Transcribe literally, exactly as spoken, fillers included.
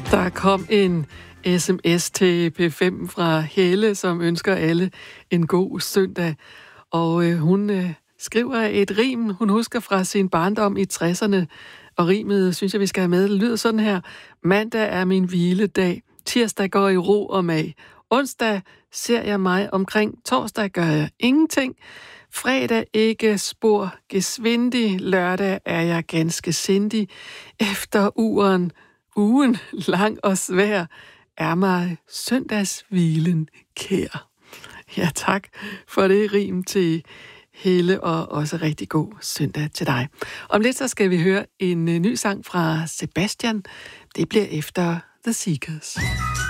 Der kom en sms til P fem fra Helle, som ønsker alle en god søndag. Og øh, hun øh, skriver et rim, hun husker fra sin barndom i tresserne. Og rimet, synes jeg, vi skal have med. Det lyder sådan her. Mandag er min hviledag. Tirsdag går i ro og mag. Onsdag ser jeg mig omkring. Torsdag gør jeg ingenting. Fredag ikke spor gesvindig. Lørdag er jeg ganske sindig. Efter uren, ugen lang og svær, er mig søndagshvilen kær. Ja, tak for det rim til Helle, og også rigtig god søndag til dig. Om lidt så skal vi høre en ny sang fra Sebastian. Det bliver efter The Seekers.